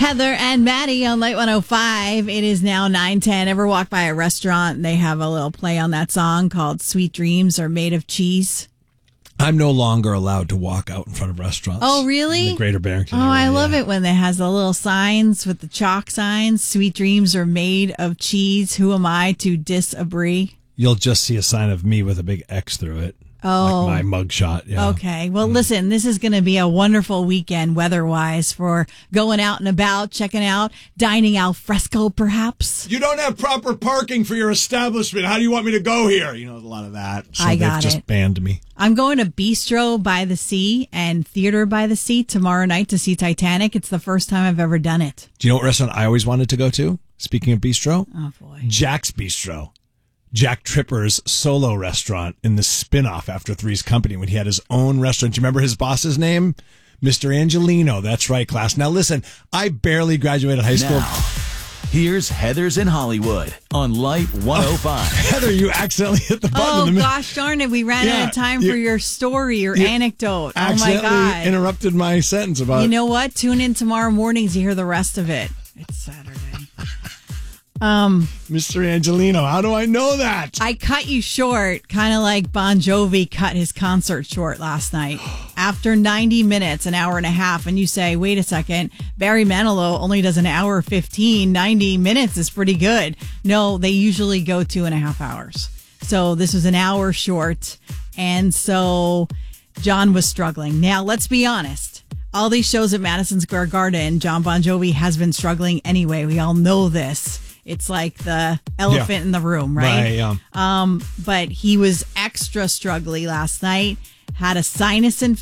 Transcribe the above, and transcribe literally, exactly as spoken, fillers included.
Heather and Maddie on Light one oh five. It is now nine ten. Ever walk by a restaurant and they have a little play on that song called Sweet Dreams Are Made of Cheese? I'm no longer allowed to walk out in front of restaurants. Oh, really? In the Greater Barrington Oh, area, I love yeah. it when they has the little signs with the chalk signs. Sweet dreams are made of cheese. Who am I to disagree? You'll just see a sign of me with a big X through it. Oh. Like my mugshot. Yeah. Okay. Well, listen, this is going to be a wonderful weekend weather-wise for going out and about, checking out, dining al fresco, perhaps. You don't have proper parking for your establishment. How do you want me to go here? You know, a lot of that. So I got they've just it. banned me. I'm going to Bistro by the Sea and Theater by the Sea tomorrow night to see Titanic. It's the first time I've ever done it. Do you know what restaurant I always wanted to go to? Speaking of bistro? Oh, boy. Jack's Bistro. Jack Tripper's solo restaurant in the spinoff after Three's Company when he had his own restaurant. Do you remember his boss's name? Mister Angelino. That's right, class. Now, listen, I barely graduated high school. Now, here's Heather's in Hollywood on Light one oh five. Heather, you accidentally hit the button. Oh, in the middle. gosh darn it. We ran Yeah, out of time you- for your story, your you anecdote. Oh, my Accidentally God. interrupted my sentence about You know what? Tune in tomorrow morning to hear the rest of it. It's Saturday. Um, Mister Angelino. How do I know that? I cut you short, kind of like Bon Jovi cut his concert short last night. After ninety minutes, an hour and a half, and you say, wait a second, Barry Manilow only does an hour fifteen, ninety minutes is pretty good. No, they usually go two and a half hours. So this was an hour short, and so John was struggling. Now, let's be honest. All these shows at Madison Square Garden, John Bon Jovi has been struggling anyway. We all know this. It's like the elephant Yeah. in the room, right? Right, yeah. Um, but he was extra struggly last night, had a sinus infection.